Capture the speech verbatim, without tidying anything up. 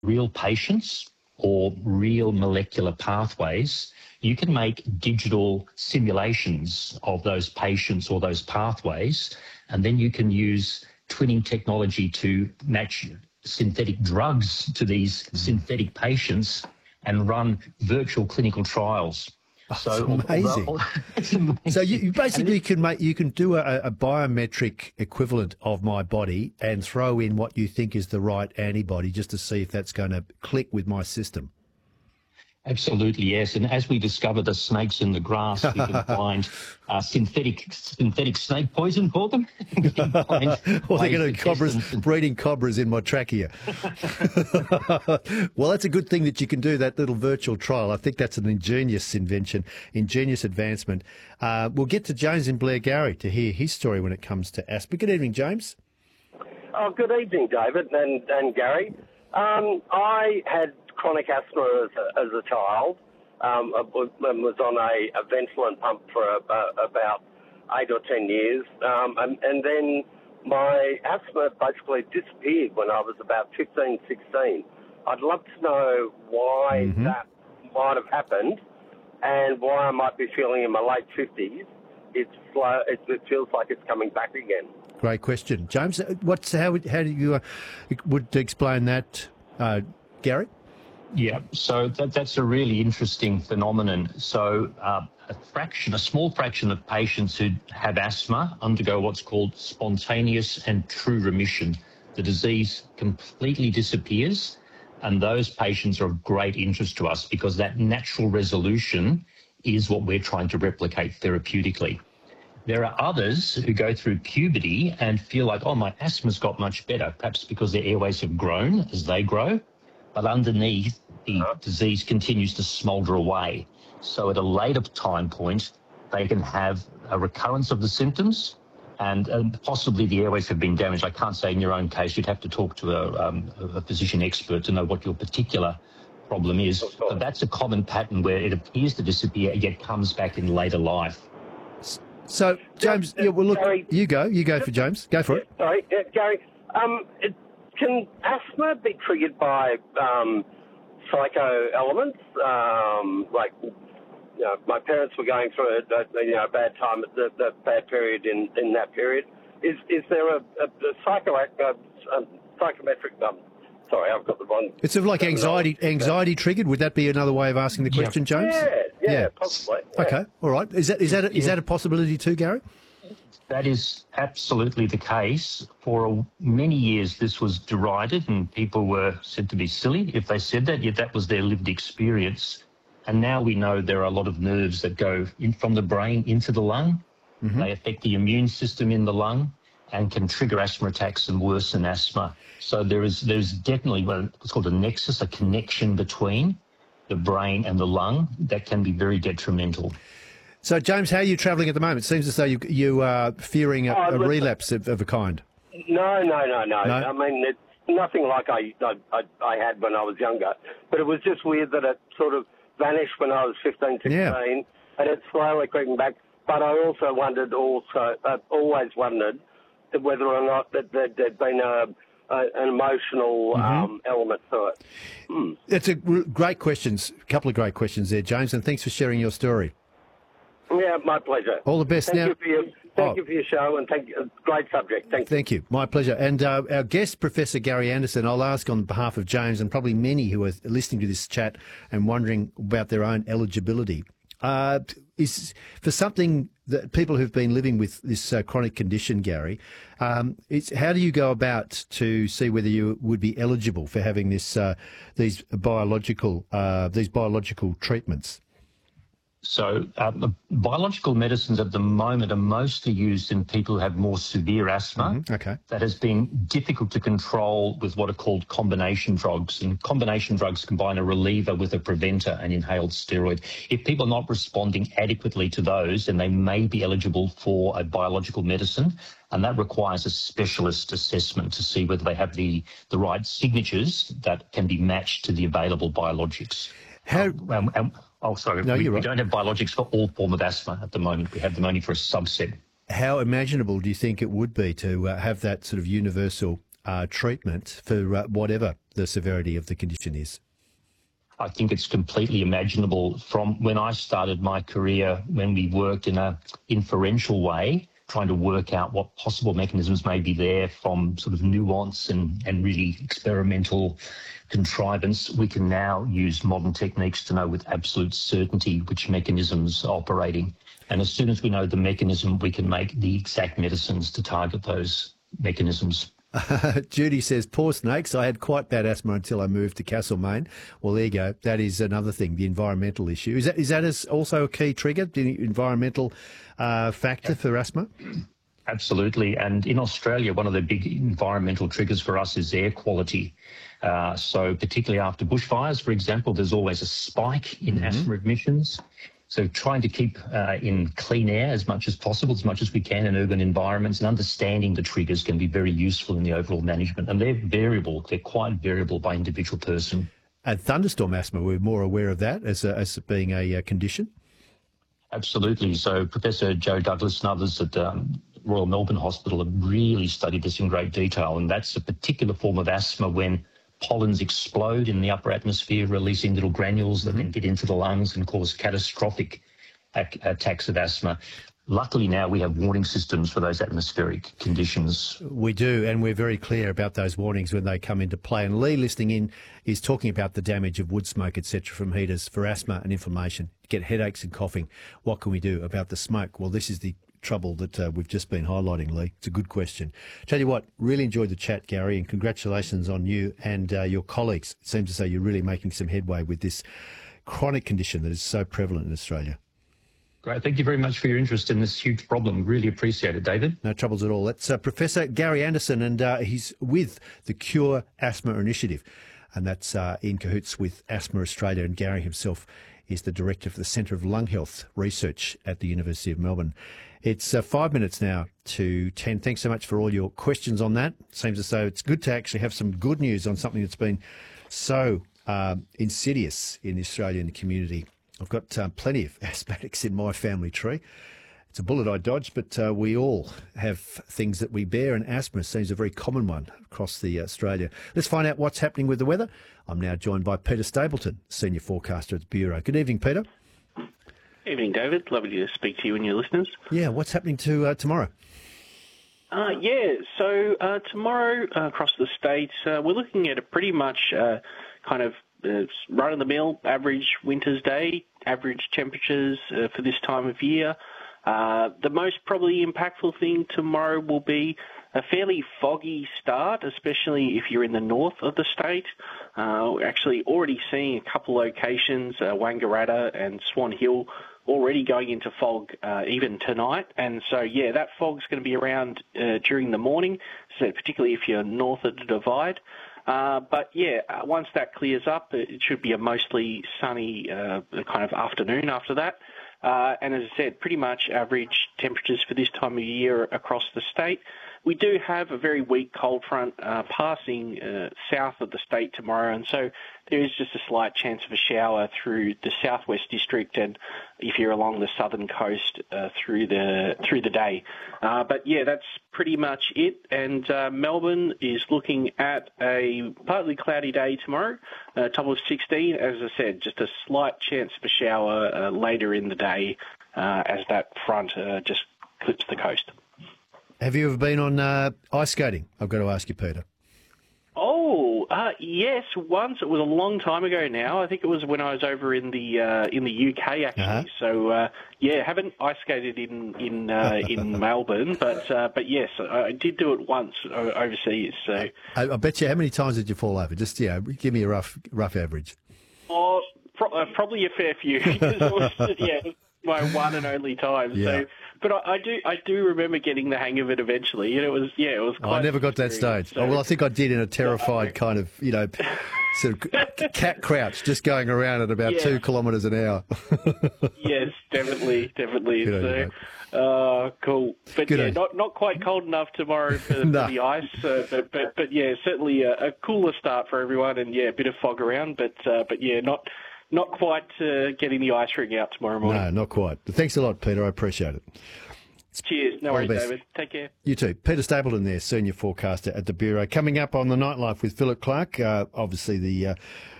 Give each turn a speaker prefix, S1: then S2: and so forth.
S1: real patients or real molecular pathways, you can make digital simulations of those patients or those pathways, and then you can use twinning technology to match synthetic drugs to these mm. synthetic patients and run virtual clinical trials.
S2: So amazing. Although, it's amazing. So you, you basically can make you can do a, a biometric equivalent of my body and throw in what you think is the right antibody just to see if that's going to click with my system.
S1: Absolutely, yes. And as we discover the snakes in the grass, we can find uh, synthetic synthetic snake poison for them.
S2: Or they're going to cobras, breeding cobras in my trachea. Well, that's a good thing that you can do that little virtual trial. I think that's an ingenious invention, ingenious advancement. Uh, we'll get to James in Blairgowrie to hear his story when it comes to asthma. Good evening, James.
S3: Oh, good evening, David and, and Gary. Um, I had chronic asthma as a, as a child. Um, I was on a, a Ventolin pump for a, a, about eight or ten years. Um, and, and then my asthma basically disappeared when I was about fifteen, sixteen. I'd love to know why mm-hmm. that might have happened and why I might be feeling in my late fifties. It's slow, it, it feels like it's coming back again.
S2: Great question. James, what's, how, would, how do you uh, would explain that, uh, Gary?
S1: Yeah, so that, that's a really interesting phenomenon. So uh, a fraction, a small fraction of patients who have asthma undergo what's called spontaneous and true remission. The disease completely disappears, and those patients are of great interest to us because that natural resolution is what we're trying to replicate therapeutically. There are others who go through puberty and feel like, oh, my asthma's got much better, perhaps because their airways have grown as they grow. But underneath, the disease continues to smoulder away. So at a later time point, they can have a recurrence of the symptoms and, and possibly the airways have been damaged. I can't say in your own case. You'd have to talk to a, um, a physician expert to know what your particular problem is. But that's a common pattern where it appears to disappear and yet comes back in later life.
S2: So, James, yeah, well, look, Gary, you go. You go for James. Go for it.
S3: Sorry, uh, Gary. Um, it, Can asthma be triggered by um, psycho elements? Um, like, you know, my parents were going through a, a you know a bad time, the, the bad period in, in that period. Is is there a, a, a psycho a, a psychometric? Um, sorry, I've got the wrong.
S2: It's sort of like anxiety anxiety triggered. Would that be another way of asking the question,
S3: yeah.
S2: James?
S3: Yeah, yeah, yeah. possibly. Yeah.
S2: Okay, all right. Is that is that a, is that a possibility too, Gary?
S1: That is absolutely the case. For many years, this was derided and people were said to be silly if they said that, yet that was their lived experience. And now we know there are a lot of nerves that go in from the brain into the lung. Mm-hmm. They affect the immune system in the lung and can trigger asthma attacks and worsen asthma. So there is there's definitely what's called a nexus, a connection between the brain and the lung that can be very detrimental.
S2: So, James, how are you travelling at the moment? It seems as though you, you are fearing a,
S3: oh,
S2: a relapse of, of a kind.
S3: No, no, no, no,
S2: no.
S3: I mean, it's nothing like I, I I had when I was younger. But it was just weird that it sort of vanished when I was fifteen, sixteen,
S2: yeah.
S3: and it's slowly creeping back. But I also wondered, also, I've always wondered whether or not that there, there'd been a, a, an emotional mm-hmm. um, element to it. Mm.
S2: It's a great questions, a couple of great questions there, James, and thanks for sharing your story.
S3: Yeah, my pleasure.
S2: All the best.
S3: Thank
S2: now.
S3: You for your, thank
S2: oh.
S3: you for your show, and thank you. Great subject. Thank you.
S2: Thank you. My pleasure. And uh, our guest, Professor Gary Anderson, I'll ask on behalf of James and probably many who are listening to this chat and wondering about their own eligibility. Uh, is for something that people who've been living with this uh, chronic condition, Gary, um, it's, how do you go about to see whether you would be eligible for having this uh, these biological uh, these biological treatments?
S1: So um, biological medicines at the moment are mostly used in people who have more severe asthma.
S2: Mm-hmm. Okay.
S1: That has been difficult to control with what are called combination drugs. And combination drugs combine a reliever with a preventer, an inhaled steroid. If people are not responding adequately to those, then they may be eligible for a biological medicine. And that requires a specialist assessment to see whether they have the, the right signatures that can be matched to the available biologics.
S2: How...
S1: Um, um, Oh, sorry.
S2: No,
S1: we,
S2: you're right.
S1: we don't have biologics for all form of asthma at the moment. We have them only for a subset.
S2: How imaginable do you think it would be to uh, have that sort of universal uh, treatment for uh, whatever the severity of the condition is?
S1: I think it's completely imaginable from when I started my career, when we worked in a inferential way, trying to work out what possible mechanisms may be there from sort of nuance and, and really experimental contrivance. We can now use modern techniques to know with absolute certainty which mechanisms are operating. And as soon as we know the mechanism, we can make the exact medicines to target those mechanisms.
S2: Uh, Judy says, poor snakes, I had quite bad asthma until I moved to Castlemaine. Well, there you go. That is another thing, the environmental issue. Is that is that as also a key trigger, the environmental uh, factor for asthma?
S1: Absolutely. And in Australia, one of the big environmental triggers for us is air quality. Uh, so particularly after bushfires, for example, there's always a spike in mm-hmm. asthma admissions. So trying to keep uh, in clean air as much as possible, as much as we can in urban environments, and understanding the triggers can be very useful in the overall management. And they're variable. They're quite variable by individual person.
S2: And thunderstorm asthma, we're more aware of that as, a, as being a, a condition?
S1: Absolutely. So Professor Joe Douglas and others at um, Royal Melbourne Hospital have really studied this in great detail. And that's a particular form of asthma when pollens explode in the upper atmosphere, releasing little granules that mm-hmm. then get into the lungs and cause catastrophic ac- attacks of asthma. Luckily now we have warning systems for those atmospheric conditions.
S2: We do, and we're very clear about those warnings when they come into play. And Lee, listening in, is talking about the damage of wood smoke, et cetera, from heaters for asthma and inflammation. Get headaches and coughing. What can we do about the smoke? Well, this is the trouble that uh, we've just been highlighting, Lee. It's a good question. Tell you what, really enjoyed the chat, Gary, and congratulations on you and uh, your colleagues. It seems as though you're really making some headway with this chronic condition that is so prevalent in Australia.
S1: Great. Thank you very much for your interest in this huge problem. Really appreciate it, David.
S2: No troubles at all. That's uh, Professor Gary Anderson, and uh, he's with the Cure Asthma Initiative, and that's uh, in cahoots with Asthma Australia, and Gary himself is the director for the Centre of Lung Health Research at the University of Melbourne. It's uh, five minutes now to ten. Thanks so much for all your questions on that. Seems as though it's good to actually have some good news on something that's been so um, insidious in the Australian community. I've got uh, plenty of asthmatics in my family tree. It's a bullet I dodged, but uh, we all have things that we bear, and asthma seems a very common one across the uh, Australia. Let's find out what's happening with the weather. I'm now joined by Peter Stapleton, Senior Forecaster at the Bureau. Good evening, Peter.
S4: Evening, David. Lovely to speak to you and your listeners.
S2: Yeah, what's happening to uh, tomorrow?
S4: Uh, yeah, so uh, tomorrow uh, across the state, uh, we're looking at a pretty much uh, kind of uh, run-of-the-mill average winter's day, average temperatures uh, for this time of year. Uh, the most probably impactful thing tomorrow will be a fairly foggy start, especially if you're in the north of the state. Uh, we're actually already seeing a couple locations, uh, Wangaratta and Swan Hill, already going into fog uh, even tonight. And so, yeah, that fog's going to be around uh, during the morning, so particularly if you're north of the Divide. Uh, but, yeah, uh, once that clears up, it should be a mostly sunny uh, kind of afternoon after that. Uh, and as I said, pretty much average temperatures for this time of year across the state. We do have a very weak cold front uh, passing uh, south of the state tomorrow, and so there is just a slight chance of a shower through the southwest district, and if you're along the southern coast uh, through the through the day. Uh, but yeah, that's pretty much it. And uh, Melbourne is looking at a partly cloudy day tomorrow, a top of sixteen. As I said, just a slight chance of a shower uh, later in the day uh, as that front uh, just clips the coast.
S2: Have you ever been on uh, ice skating? I've got to ask you, Peter.
S4: Oh, uh, yes, once. It was a long time ago now. I think it was when I was over in the uh, in the U K, actually. Uh-huh. So, uh, yeah, haven't ice skated in in uh, in Melbourne, but uh, but yes, I did do it once overseas. So,
S2: I, I bet you. How many times did you fall over? Just yeah, give me a rough rough average.
S4: Oh, pro- uh, probably a fair few. it was, yeah, my one and only time. Yeah. So. But I, I do, I do remember getting the hang of it eventually. And it was, yeah, it was. Quite
S2: oh, I never got to that stage. So. Oh, well, I think I did in a terrified yeah, kind of, you know, sort of cat crouch, just going around at about yeah. two kilometres an hour.
S4: Yes, definitely, definitely.
S2: Good
S4: so, uh, cool. But
S2: Good
S4: yeah,
S2: idea.
S4: not not quite cold enough tomorrow for,
S2: no.
S4: for the ice. Uh, but, but but yeah, certainly a, a cooler start for everyone, and yeah, a bit of fog around. But uh, but yeah, not. Not quite uh, getting the ice ring out tomorrow morning.
S2: No, not quite. But thanks a lot, Peter. I appreciate it.
S4: Cheers. No
S2: All
S4: worries,
S2: the best.
S4: David. Take care.
S2: You too. Peter Stapleton there, senior forecaster at the Bureau. Coming up on the Nightlife with Philip Clark, uh, obviously the uh,